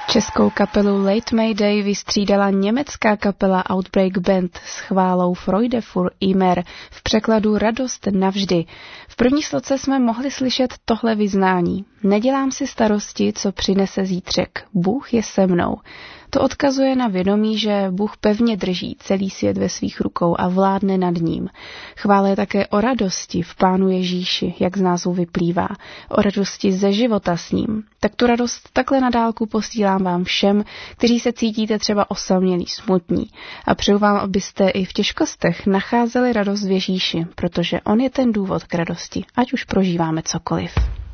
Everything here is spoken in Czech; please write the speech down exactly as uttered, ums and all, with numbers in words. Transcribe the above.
Českou kapelu Late Mayday vystřídala německá kapela Outbreak Band s chválou Freude für immer, v překladu Radost navždy. V první sloce jsme mohli slyšet tohle vyznání. Nedělám si starosti, co přinese zítřek. Bůh je se mnou. To odkazuje na vědomí, že Bůh pevně drží celý svět ve svých rukou a vládne nad ním. Chvála je také o radosti v Pánu Ježíši, jak z názvu vyplývá, o radosti ze života s ním. Tak tu radost takhle na dálku posílám vám všem, kteří se cítíte třeba osamělí, smutní. A přeju vám, abyste i v těžkostech nacházeli radost v Ježíši, protože on je ten důvod k radosti, ať už prožíváme cokoliv.